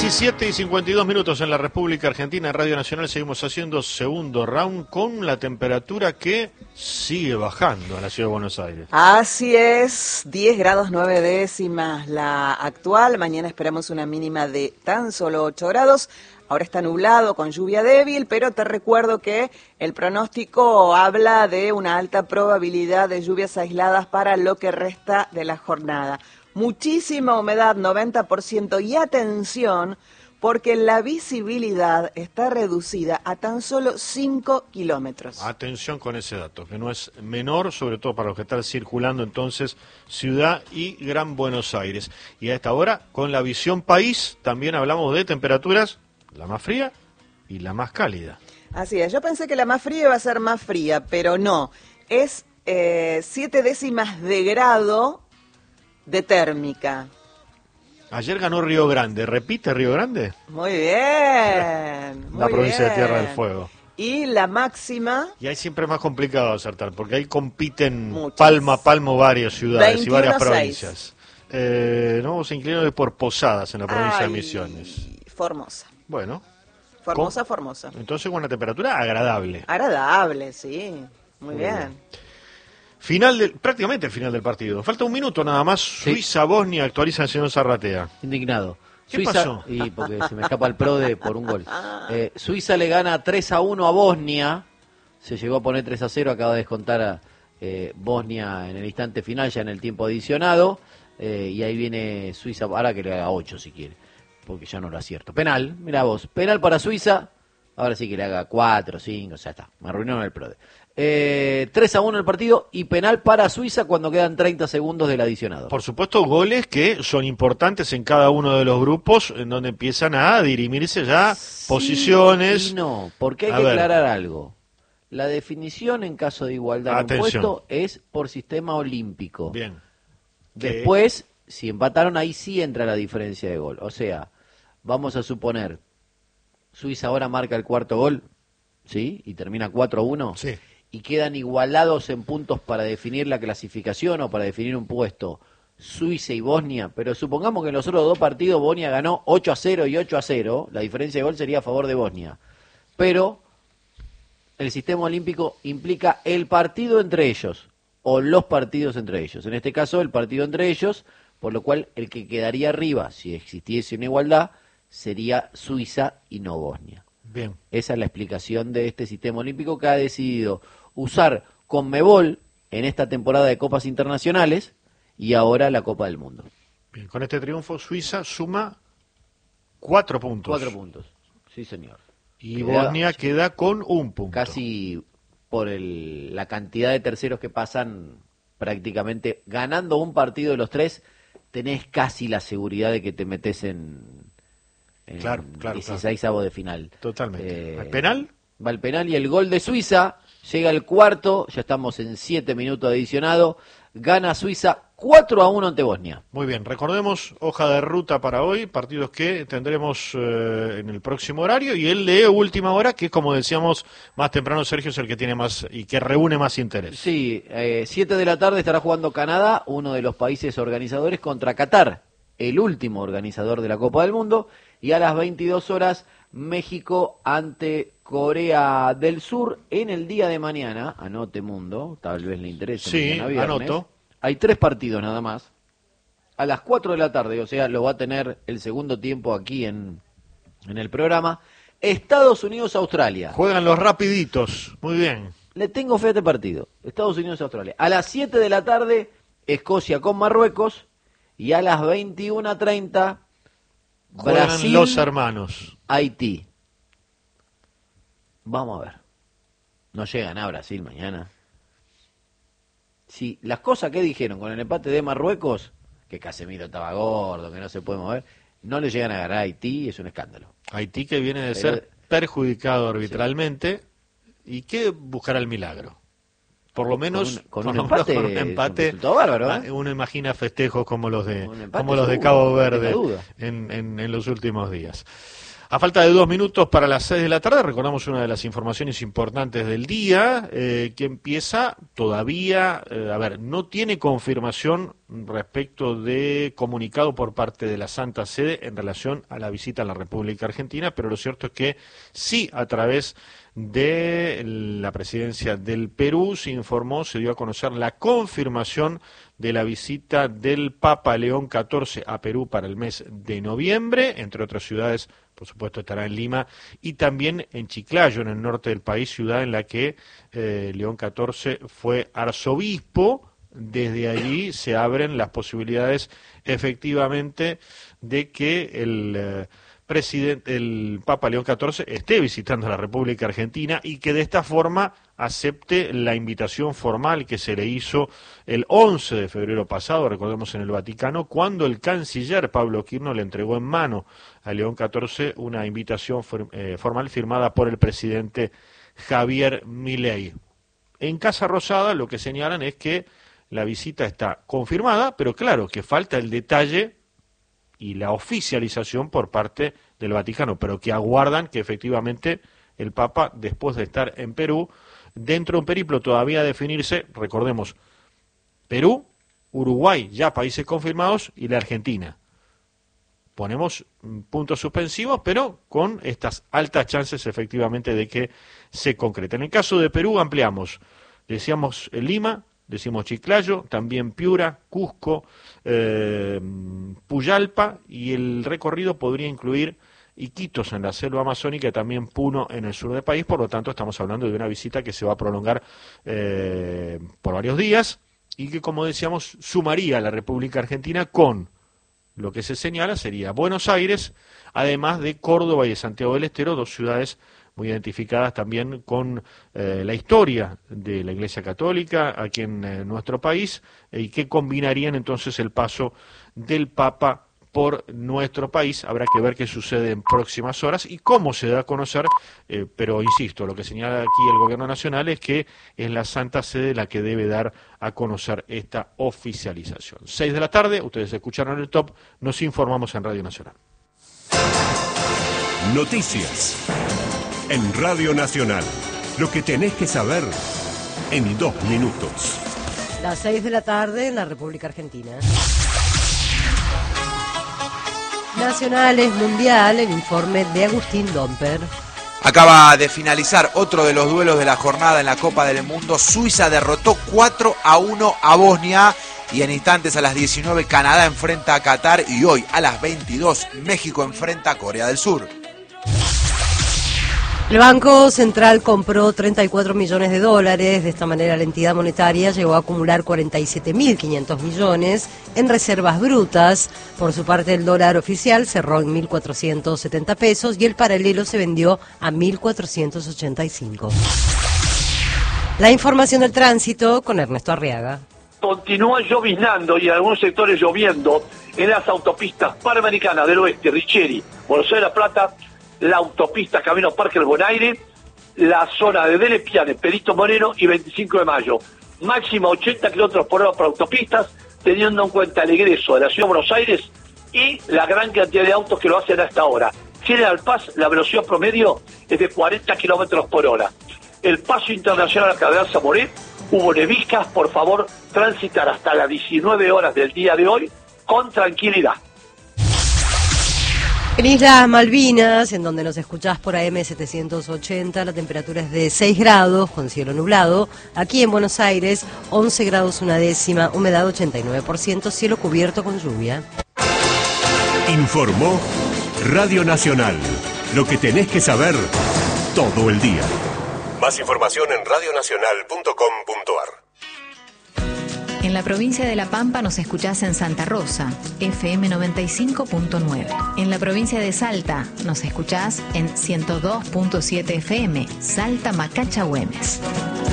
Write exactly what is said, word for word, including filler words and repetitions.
diecisiete y cincuenta y dos minutos en la República Argentina, en Radio Nacional seguimos haciendo segundo round con la temperatura que sigue bajando en la Ciudad de Buenos Aires. Así es, diez grados nueve décimas la actual, mañana esperamos una mínima de tan solo ocho grados, ahora está nublado con lluvia débil, pero te recuerdo que el pronóstico habla de una alta probabilidad de lluvias aisladas para lo que resta de la jornada. Muchísima humedad, noventa por ciento, y atención, porque la visibilidad está reducida a tan solo cinco kilómetros. Atención con ese dato, que no es menor, sobre todo para los que están circulando entonces Ciudad y Gran Buenos Aires. Y a esta hora, con la visión país, también hablamos de temperaturas, la más fría y la más cálida. Así es, yo pensé que la más fría iba a ser más fría, pero no, es eh, siete décimas de grado de térmica. Ayer ganó Río Grande. ¿Repite Río Grande? Muy bien. Muy la provincia bien. de Tierra del Fuego. Y la máxima. Y ahí siempre es más complicado acertar, porque ahí compiten Muchas. palmo a palmo varias ciudades y varias veintiuno provincias. Eh, no, se inclinan por Posadas en la provincia Ay, de Misiones. Formosa. Bueno. Formosa, ¿Cómo? Formosa. Entonces con una temperatura agradable. Agradable, sí. Muy, Muy bien. bien. Final del, prácticamente el final del partido. Falta un minuto nada más. Sí. Suiza-Bosnia actualiza el señor Zarratea. Indignado. ¿Qué Suiza, pasó? Y porque se me escapa el PRODE por un gol. Eh, Suiza le gana tres a uno a Bosnia. Se llegó a poner tres a cero. Acaba de descontar a eh, Bosnia en el instante final, ya en el tiempo adicionado. Eh, y ahí viene Suiza. Ahora que le haga ocho si quiere. Porque ya no lo acierto. Penal, mira vos. Penal para Suiza. Ahora sí que le haga cuatro, cinco. O sea, está. Me arruinaron el PRODE. Eh, tres a uno el partido y penal para Suiza cuando quedan treinta segundos del adicionado. Por supuesto, goles que son importantes en cada uno de los grupos, en donde empiezan a dirimirse ya sí, posiciones. Y no, porque hay a que ver. aclarar algo. La definición en caso de igualdad en puesto es por sistema olímpico. Bien. Después, ¿Qué? si empataron, ahí sí entra la diferencia de gol. O sea, vamos a suponer, Suiza ahora marca el cuarto gol, ¿sí? Y termina cuatro a uno. Sí. Y quedan igualados en puntos para definir la clasificación o para definir un puesto Suiza y Bosnia, pero supongamos que en los otros dos partidos Bosnia ganó ocho a cero y ocho a cero, la diferencia de gol sería a favor de Bosnia, pero el sistema olímpico implica el partido entre ellos o los partidos entre ellos, en este caso el partido entre ellos, por lo cual el que quedaría arriba, si existiese una igualdad, sería Suiza y no Bosnia. Bien. Esa es la explicación de este sistema olímpico que ha decidido usar Conmebol en esta temporada de Copas Internacionales y ahora la Copa del Mundo. Bien, con este triunfo Suiza suma cuatro puntos. Cuatro puntos, sí señor. Y queda, Bosnia queda con un punto. Casi por el, la cantidad de terceros que pasan prácticamente. Ganando un partido de los tres, tenés casi la seguridad de que te metes en... En claro, claro, dieciséis claro. de final. Totalmente. Eh, ¿El penal? Va el penal y el gol de Suiza. Llega el cuarto, ya estamos en siete minutos adicionado. Gana Suiza cuatro a uno ante Bosnia. Muy bien, recordemos, hoja de ruta para hoy, partidos que tendremos eh, en el próximo horario. Y el de última hora, que como decíamos más temprano, Sergio, es el que tiene más y que reúne más interés. Sí, eh, siete de la tarde estará jugando Canadá, uno de los países organizadores, contra Qatar, el último organizador de la Copa del Mundo. Y a las veintidós horas, México ante Corea del Sur en el día de mañana. Anote, mundo, tal vez le interese. Sí, anoto. Hay tres partidos nada más. A las cuatro de la tarde, o sea, lo va a tener el segundo tiempo aquí en, en el programa. Estados Unidos-Australia. Juegan los rapiditos, muy bien. Le tengo fe a este partido. Estados Unidos-Australia. A las siete de la tarde, Escocia con Marruecos. Y a las veintiuna treinta... Juegan Brasil, los hermanos. Haití. Vamos a ver. No llegan a Brasil mañana. Si las cosas que dijeron con el empate de Marruecos, que Casemiro estaba gordo, que no se puede mover, no le llegan a ganar a Haití, es un escándalo. Haití que viene de Pero, ser perjudicado arbitralmente sí. y que buscará el milagro. Por lo menos con un, con por un empate, con un empate un bárbaro, ¿eh? Uno imagina festejos como los de como los de Cabo Verde en, en, en los últimos días. A falta de dos minutos para las seis de la tarde, recordamos una de las informaciones importantes del día, eh, que empieza todavía, eh, a ver, no tiene confirmación respecto de comunicado por parte de la Santa Sede en relación a la visita a la República Argentina, pero lo cierto es que sí, a través de la presidencia del Perú se informó, se dio a conocer la confirmación de la visita del Papa León catorce a Perú para el mes de noviembre, entre otras ciudades. Por supuesto estará en Lima y también en Chiclayo, en el norte del país, ciudad en la que eh, León catorce fue arzobispo. Desde allí se abren las posibilidades efectivamente de que el eh, presidente, el Papa León catorce esté visitando la República Argentina y que de esta forma acepte la invitación formal que se le hizo el once de febrero pasado, recordemos en el Vaticano, cuando el canciller Pablo Quirno le entregó en mano a León catorce una invitación for, eh, formal firmada por el presidente Javier Milei. En Casa Rosada lo que señalan es que la visita está confirmada, pero claro que falta el detalle y la oficialización por parte del Vaticano, pero que aguardan que efectivamente el Papa, después de estar en Perú, dentro de un periplo todavía a definirse, recordemos, Perú, Uruguay, ya países confirmados, y la Argentina. Ponemos puntos suspensivos, pero con estas altas chances efectivamente de que se concrete. En el caso de Perú ampliamos, decíamos Lima, decimos Chiclayo, también Piura, Cusco, eh, Puyalpa, y el recorrido podría incluir Iquitos en la selva amazónica y también Puno en el sur del país. Por lo tanto, estamos hablando de una visita que se va a prolongar eh, por varios días y que, como decíamos, sumaría a la República Argentina con lo que se señala sería Buenos Aires, además de Córdoba y de Santiago del Estero, dos ciudades muy identificadas también con eh, la historia de la Iglesia Católica aquí en eh, nuestro país, eh, y que combinarían entonces el paso del Papa por nuestro país. Habrá que ver qué sucede en próximas horas y cómo se da a conocer, eh, pero insisto, lo que señala aquí el Gobierno Nacional es que es la Santa Sede la que debe dar a conocer esta oficialización. Seis de la tarde, ustedes escucharon el top, nos informamos en Radio Nacional. Noticias en Radio Nacional. Lo que tenés que saber en dos minutos. Las seis de la tarde en la República Argentina. Nacionales Mundial, el informe de Agustín Domper. Acaba de finalizar otro de los duelos de la jornada en la Copa del Mundo. Suiza derrotó cuatro a uno a Bosnia y en instantes a las diecinueve Canadá enfrenta a Qatar y hoy a las veintidós México enfrenta a Corea del Sur. El Banco Central compró treinta y cuatro millones de dólares. De esta manera la entidad monetaria llegó a acumular cuarenta y siete mil quinientos millones en reservas brutas. Por su parte, el dólar oficial cerró en mil cuatrocientos setenta pesos y el paralelo se vendió a mil cuatrocientos ochenta y cinco. La información del tránsito con Ernesto Arriaga. Continúa lloviznando y en algunos sectores lloviendo en las autopistas Panamericanas del Oeste, Richeri, Buenos Aires, La Plata, la autopista Camino Parque El Bonaire, la zona de Delepiane, Perito Moreno y veinticinco de mayo. Máxima ochenta kilómetros por hora por autopistas, teniendo en cuenta el egreso de la ciudad de Buenos Aires y la gran cantidad de autos que lo hacen hasta ahora. General Paz, la velocidad promedio es de cuarenta kilómetros por hora. El paso internacional a Cardenal Zamoré, hubo neviscas, por favor, transitar hasta las diecinueve horas del día de hoy con tranquilidad. En Islas Malvinas, en donde nos escuchás por A M setecientos ochenta, la temperatura es de seis grados con cielo nublado. Aquí en Buenos Aires, once grados una décima, humedad ochenta y nueve por ciento, cielo cubierto con lluvia. Informó Radio Nacional. Lo que tenés que saber todo el día. Más información en radio nacional punto com punto a r. En la provincia de La Pampa nos escuchás en Santa Rosa, F M noventa y cinco punto nueve. En la provincia de Salta nos escuchás en ciento dos punto siete F M, Salta Macacha Güemes.